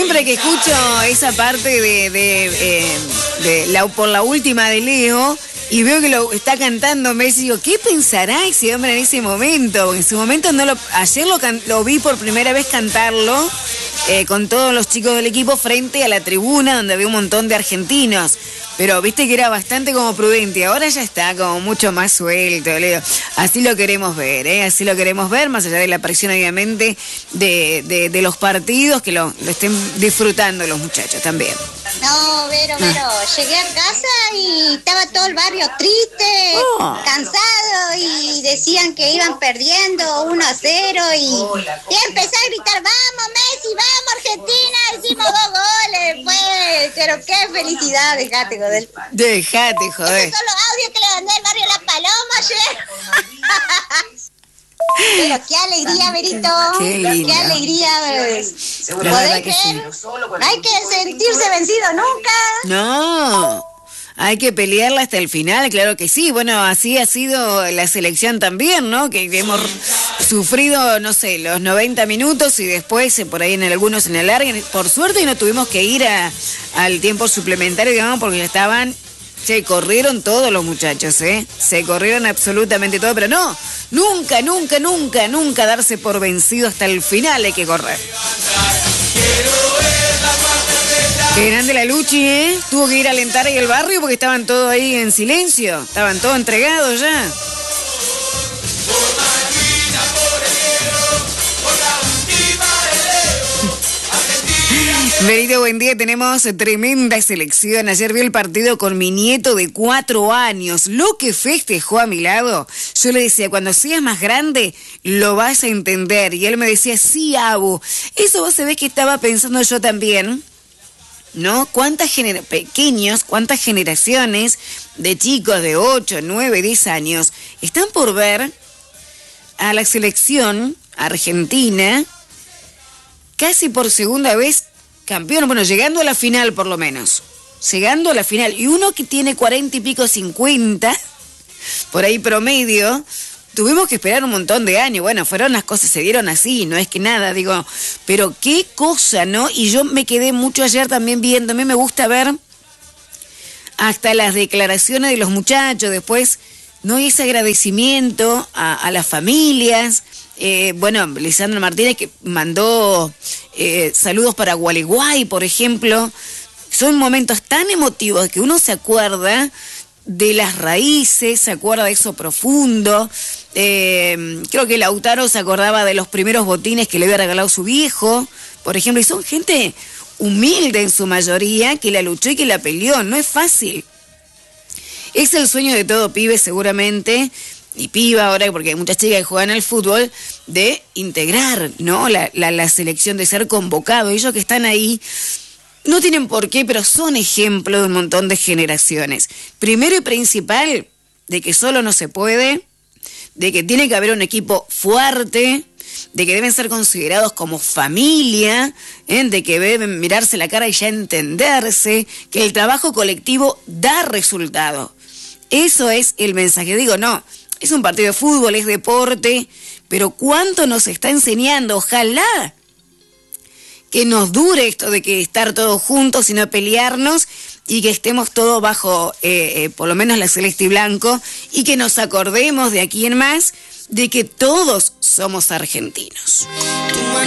siempre que escucho esa parte por la última de Leo y veo que lo está cantando Messi, digo, ¿qué pensará ese hombre en ese momento? Porque en su momento ayer lo vi por primera vez cantarlo con todos los chicos del equipo frente a la tribuna donde había un montón de argentinos. Pero viste que era bastante como prudente. Ahora ya está como mucho más suelto, Leo. Así lo queremos ver, Así lo queremos ver, más allá de la presión, obviamente, de los partidos, que lo estén disfrutando los muchachos también. No, Vero, llegué a casa y estaba todo el barrio triste, cansado, y decían que iban perdiendo 1-0 y empecé a gritar, ¡vamos Messi, vamos Argentina! Hicimos 2 goles, pues, pero qué felicidad, dejate joder. Dejate joder. Esos son los audios que le mandé al barrio La Paloma ayer. Pero qué alegría, Verito. Qué alegría. ¿Podés creer? No hay que sentirse vencido nunca. No. Hay que pelearla hasta el final, claro que sí. Bueno, así ha sido la selección también, ¿no? Que hemos sufrido, no sé, los 90 minutos y después por ahí en algunos en el alargue. Por suerte no tuvimos que ir al tiempo suplementario, digamos, porque se corrieron todos los muchachos, Se corrieron absolutamente todos, pero no, nunca darse por vencido hasta el final, hay que correr. Qué grande la Luchi, Tuvo que ir a alentar ahí el barrio porque estaban todos ahí en silencio. Estaban todos entregados ya. Verito, buen día. Tenemos tremenda selección. Ayer vi el partido con mi nieto de 4 años. Lo que festejó a mi lado. Yo le decía, cuando seas más grande, lo vas a entender. Y él me decía, sí, Abu. Eso vos sabés que estaba pensando yo también, ¿no? ¿Cuántas generaciones de chicos de 8, 9, 10 años están por ver a la selección argentina casi por segunda vez campeón? Bueno, llegando a la final por lo menos. Llegando a la final. Y uno que tiene 40 y pico, 50, por ahí promedio, tuvimos que esperar un montón de años. Bueno, las cosas se dieron así, no es que nada, digo, pero qué cosa, ¿no? Y yo me quedé mucho ayer también viendo, a mí me gusta ver hasta las declaraciones de los muchachos, después, ¿no? Y ese agradecimiento a las familias. Bueno, Lisandro Martínez que mandó saludos para Gualeguay, por ejemplo. Son momentos tan emotivos que uno se acuerda de las raíces, se acuerda de eso profundo. Creo que Lautaro se acordaba de los primeros botines que le había regalado su viejo, por ejemplo, y son gente humilde en su mayoría, que la luchó y que la peleó, no es fácil. Es el sueño de todo pibe seguramente, y piba ahora, porque hay muchas chicas que juegan al fútbol, de integrar, ¿no? La selección, de ser convocado. Ellos que están ahí no tienen por qué, pero son ejemplo de un montón de generaciones. Primero y principal, de que solo no se puede, de que tiene que haber un equipo fuerte, de que deben ser considerados como familia, de que deben mirarse la cara y ya entenderse, que el trabajo colectivo da resultado. Eso es el mensaje. Digo, no, es un partido de fútbol, es deporte, pero ¿cuánto nos está enseñando? Ojalá que nos dure esto de que estar todos juntos y no pelearnos, y que estemos todos bajo, por lo menos la celeste y blanco, y que nos acordemos de aquí en más de que todos somos argentinos.